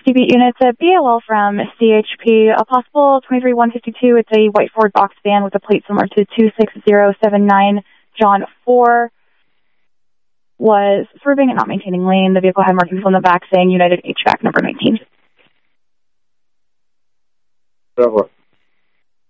60 beat units at BLL from CHP. A possible 23152. It's a white Ford box van with a plate similar to 26079 John 4. Was swerving and not maintaining lane. The vehicle had markings on the back saying United HVAC number 19.